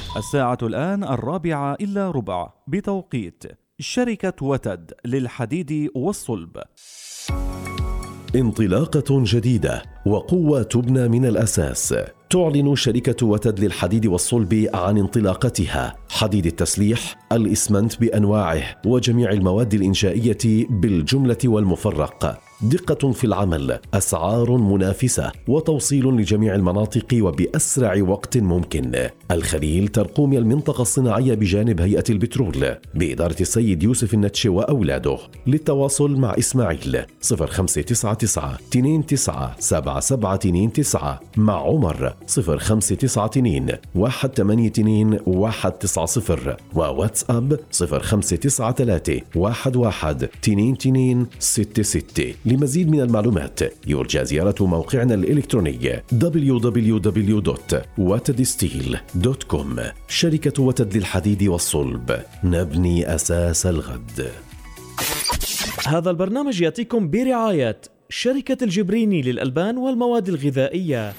الساعة الآن 4:45 بتوقيت شركة وتد للحديد والصلب. انطلاقة جديدة وقوة تبنى من الأساس. تعلن شركة وتد للحديد والصلب عن انطلاقتها حديد التسليح، الإسمنت بأنواعه وجميع المواد الإنشائية بالجملة والمفرق. دقة في العمل، أسعار منافسة، وتوصيل لجميع المناطق وبأسرع وقت ممكن. الخليل ترقوم المنطقة الصناعية بجانب هيئة البترول بإدارة السيد يوسف النتشي وأولاده. للتواصل مع إسماعيل 0599 مع عمر 0592-182-190 وواتساب 0593-11-2266. لمزيد من المعلومات يرجى زيارة موقعنا الإلكتروني www.watedsteel.com. شركة وتد للحديد والصلب، نبني أساس الغد. هذا البرنامج يأتيكم برعاية شركة الجبريني للألبان والمواد الغذائية.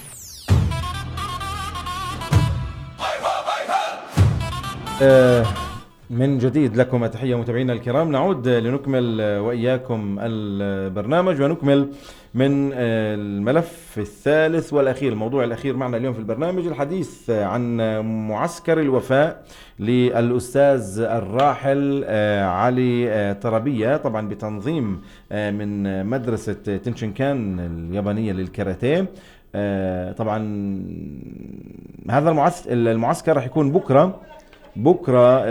من جديد لكم تحية متابعينا الكرام. نعود لنكمل وإياكم البرنامج ونكمل من الملف الثالث والأخير، الموضوع الأخير معنا اليوم في البرنامج، الحديث عن معسكر الوفاء للأستاذ الراحل علي طربية، طبعا بتنظيم من مدرسة تنشنكان اليابانية للكاراتيه. طبعا هذا المعسكر راح يكون بكرة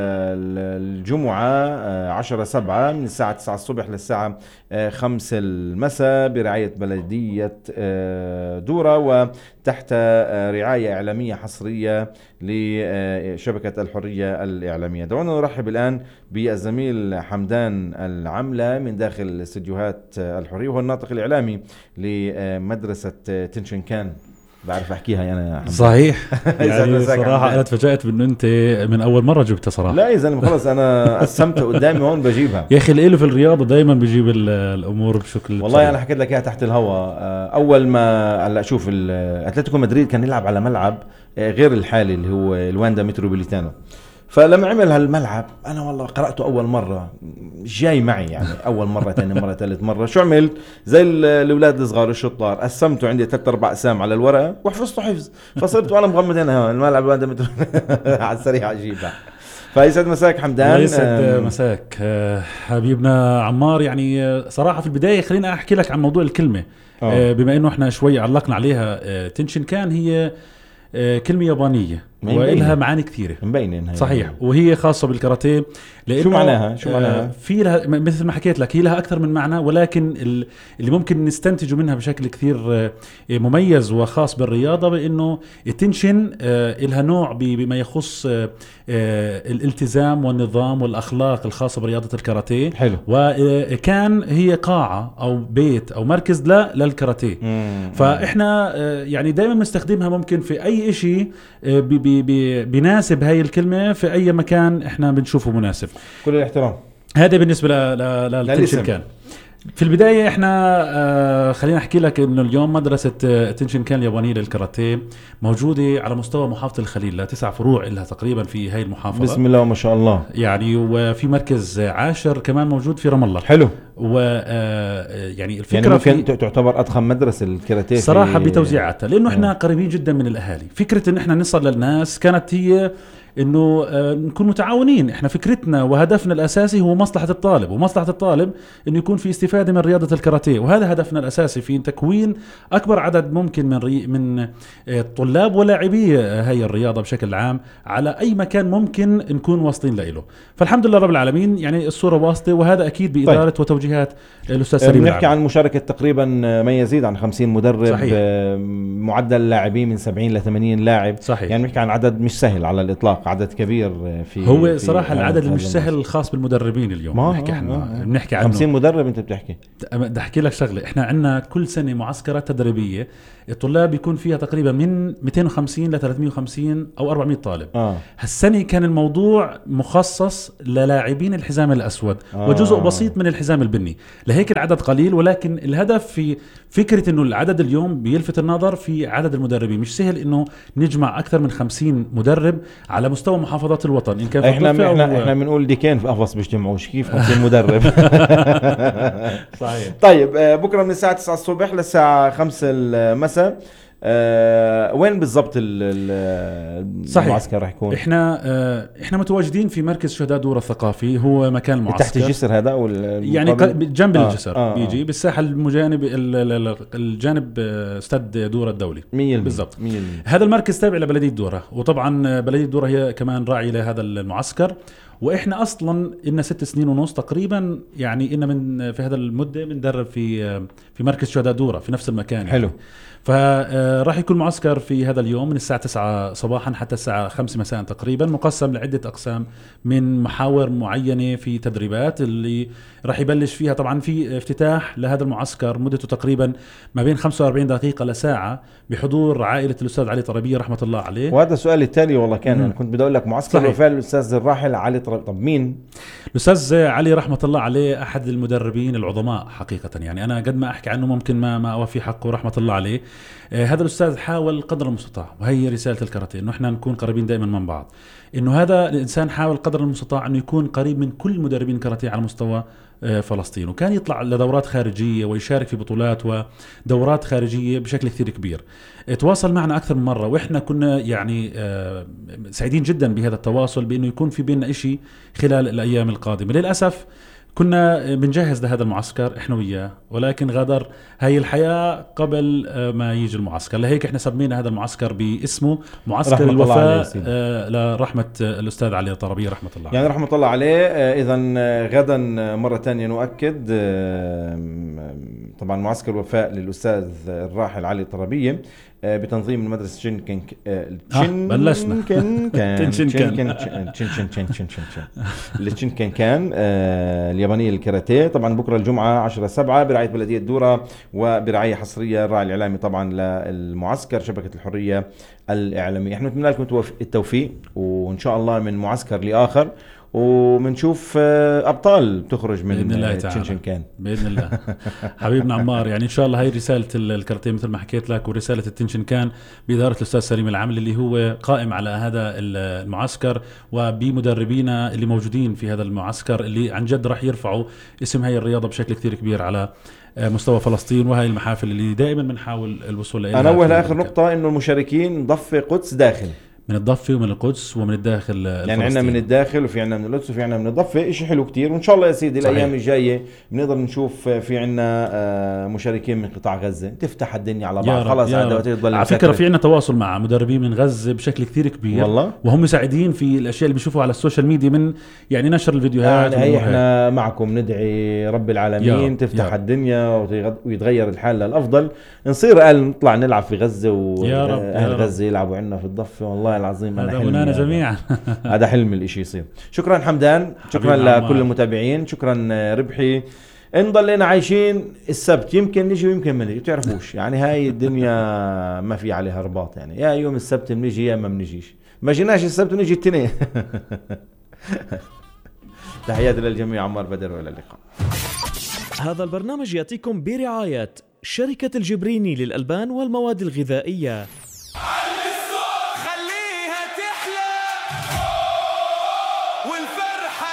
الجمعة 10/7 من الساعة 9 الصبح للساعة 5 المساء برعاية بلدية دورة وتحت رعاية إعلامية حصرية لشبكة الحرية الإعلامية. دعونا نرحب الآن بالزميل حمدان العملة من داخل استديوهات الحرية، وهو الناطق الإعلامي لمدرسة تنشنكان. بعرف احكيها انا حمد. صحيح. يعني صراحه انا تفاجأت بانه انت من اول مره جبتها صراحه. لا يا زلمه خلص انا قسمت قدامي هون بجيبها. يا اخي اللي في الرياضه دايما بيجيب الامور بشكل والله صحيح. انا حكيت لك اياها تحت الهواء. اول ما هلا شوف اتلتيكو مدريد كان يلعب على ملعب غير الحالي اللي هو الواندا متروبوليتانو، فلما عمل هالملعب انا والله قرأته اول مرة جاي معي، يعني اول مرة ثاني مرة ثالث مرة. شو عملت؟ زي الاولاد الصغار الشطار، قسمته عندي 3-4 اقسام على الورقة وحفظته حفظ، فصرت وانا مغمض هنا الملعب الواندا على السريع اجيبها. فيسعد مساك حمدان. يسعد مساك حبيبنا عمار. يعني صراحة في البداية خلينا احكي لك عن موضوع الكلمة. بما انه احنا شوي علقنا عليها، تنشنكان هي كلمة يابانية وإلها معاني كثيرة مبينة. صحيح، وهي خاصة بالكاراتيه. شو معناها؟ في لها مثل ما حكيت لك، هي لها أكثر من معنى، ولكن اللي ممكن نستنتجه منها بشكل كثير مميز وخاص بالرياضة بأنه التنشن إلها نوع بما يخص الالتزام والنظام والأخلاق الخاصة برياضة الكاراتيه. حلو. وكان هي قاعة أو بيت أو مركز للكاراتيه. فإحنا يعني دائما بنستخدمها ممكن في أي شيء بيناسب هاي الكلمة في أي مكان إحنا بنشوفه مناسب. كل الاحترام. هذا بالنسبة للتنشنكان. في البداية إحنا خلينا أحكي لك إنه اليوم مدرسة تنشنكان اليابانية للكاراتيه موجودة على مستوى محافظة الخليل، لها 9 فروع لها تقريبا في هاي المحافظة. بسم الله ما شاء الله. يعني وفي مركز 10 كمان موجود في رام الله. حلو. يعني الفكرة يعني ممكن تعتبر أضخم مدرسة الكاراتيه صراحة بتوزيعاتها، لأنه إحنا قريبين جدا من الأهالي. فكرة إن إحنا نصل للناس كانت هي انه نكون متعاونين. احنا فكرتنا وهدفنا الاساسي هو مصلحة الطالب، ومصلحة الطالب انه يكون في استفادة من رياضة الكاراتيه، وهذا هدفنا الاساسي في تكوين اكبر عدد ممكن من طلاب ولاعبي هاي الرياضة بشكل عام على اي مكان ممكن نكون واصلين له. فالحمد لله رب العالمين، يعني الصورة واصلة، وهذا اكيد بإدارة وتوجيهات الاستاذ سليم. بنحكي عن مشاركة تقريبا ما يزيد عن 50 مدرب. صحيح. معدل لاعبين من 70 ل 80 لاعب. صحيح. يعني بنحكي عن عدد مش سهل على الاطلاق، عدد كبير. هو صراحة العدد اللي مش سهل الخاص بالمدربين اليوم بنحكي عنه 50 مدرب. انت بتحكي بدي احكي لك شغلة، احنا عندنا كل سنة معسكرات تدريبية الطلاب يكون فيها تقريبا من 250 ل 350 أو 400 طالب. هالسنة كان الموضوع مخصص للاعبين الحزام الأسود وجزء بسيط من الحزام البني. مني. لهيك العدد قليل، ولكن الهدف في فكرة انه العدد اليوم بيلفت النظر في عدد المدربين. مش سهل انه نجمع اكثر من 50 مدرب على مستوى محافظات الوطن. إن كان احنا بنقول ديكين في قفص بيجتمعوش، كيف 50 مدرب؟ صحيح. طيب بكره من الساعه 9 الصبح للساعه 5 المساء. وين بالضبط المعسكر راح يكون؟ احنا متواجدين في مركز شهداء دورة الثقافي، هو مكان المعسكر تحت الجسر هذا يعني جنب الجسر. بيجي بالساحه المجانب الجانب استاد دورة الدولي بالضبط. هذا المركز تابع لبلدية دورة، وطبعا بلدية دورة هي كمان راعي لهذا المعسكر. واحنا اصلا إلنا 6 سنين ونص تقريبا، يعني إلنا من في هذا المده بندرب في مركز شهداء دورة في نفس المكان. حلو يعني. فراح يكون معسكر في هذا اليوم من الساعة 9 صباحا حتى الساعة 5 مساء تقريبا، مقسم لعدة أقسام من محاور معينة في تدريبات اللي راح يبلش فيها. طبعا في افتتاح لهذا المعسكر مدته تقريبا ما بين 45 دقيقة لساعة بحضور عائلة الأستاذ علي طرابية رحمة الله عليه. وهذا السؤال التالي والله كان أنا كنت بدي أقول لك معسكر وفاة الأستاذ الراحل علي طرابية. طب مين الأستاذ علي رحمة الله عليه؟ أحد المدربين العظماء حقيقة. يعني أنا قد ما أحكي عنه ممكن ما أوفي حقه رحمة الله عليه. هذا الأستاذ حاول قدر المستطاع، وهي رسالة الكاراتيه، إنه إحنا نكون قريبين دائما من بعض. إنه هذا الإنسان حاول قدر المستطاع إنه يكون قريب من كل مدربين الكاراتيه على مستوى فلسطين، وكان يطلع لدورات خارجية ويشارك في بطولات ودورات خارجية بشكل كثير كبير. تواصل معنا أكثر من مرة، وإحنا كنا يعني سعيدين جدا بهذا التواصل، بأنه يكون في بيننا إشي خلال الأيام القادمة. للأسف كنا بنجهز لهذا المعسكر إحنا وياه، ولكن غادر هاي الحياة قبل ما يجي المعسكر. لهيك إحنا سمينا هذا المعسكر باسمه معسكر الوفاة لرحمة الأستاذ علي طرابية رحمة الله يعني رحمة الله عليه. إذن غدا مرة تانية نؤكد طبعا معسكر الوفاء للأستاذ الراحل علي طرابية بتنظيم المدرسة تشينكن بلشنا التشينكن اليابانية للكاراتيه. طبعا بكرة الجمعة 10/7 برعاية بلدية دورة، وبرعاية حصرية الراعي الإعلامي طبعا للمعسكر شبكة الحرية الإعلامية. احنا نتمنى لكم التوفيق، وإن شاء الله من معسكر لآخر ومنشوف أبطال تخرج من تشينكان بإذن الله. حبيبنا عمار، يعني إن شاء الله هاي رسالة الكاراتيه مثل ما حكيت لك، ورسالة التشينكان بإدارة الأستاذ سليم العامل اللي هو قائم على هذا المعسكر، وبمدربينا اللي موجودين في هذا المعسكر اللي عن جد راح يرفعوا اسم هاي الرياضة بشكل كتير كبير على مستوى فلسطين، وهي المحافل اللي دائما بنحاول الوصول إليها. أنا أول آخر نقطة إنه المشاركين ضفة قدس داخل من الضفة ومن القدس ومن الداخل يعني عندنا من الداخل وفي عندنا من القدس وفي عندنا من الضفة. إشي حلو كتير، وإن شاء الله يا سيدي صحيح. الأيام الجاية بنقدر نشوف في عندنا مشاركين من قطاع غزة، تفتح الدنيا على بعض. خلاص على فكرة في عندنا تواصل مع مدربين من غزة بشكل كتير كبير والله، وهم مساعدين في الأشياء اللي بيشوفوا على السوشيال ميديا من يعني نشر الفيديوهات. يعني إحنا معكم ندعي رب العالمين تفتح الدنيا ويتغير الحال للأفضل، نصير نطلع نلعب في غزة وأهل غزة يلعبوا عندنا في الضفة. والله العظيم أنا جميعا هذا حلم الاشي يصير. شكرا حمدان، شكرا لكل المتابعين، شكرا ربحي. ان ضلينا عايشين السبت يمكن نجي ويمكن ما نجي، بتعرفوش يعني هاي الدنيا ما في عليها رباط، يعني يا يوم السبت بنجي يا ما بنجيش، ما جيناش السبت ونجي التنين. تحياتي للجميع، عمار بدر، والى اللقاء. هذا البرنامج يأتيكم برعاية شركة الجبريني للألبان والمواد الغذائية.